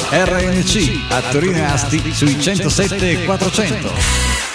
RNC a Torino e Asti sui 107 e 400.